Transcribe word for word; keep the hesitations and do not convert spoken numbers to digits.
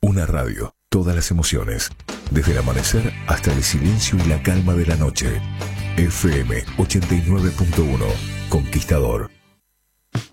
Una radio, todas las emociones, desde el amanecer hasta el silencio y la calma de la noche. F M ochenta y nueve punto uno, Conquistador.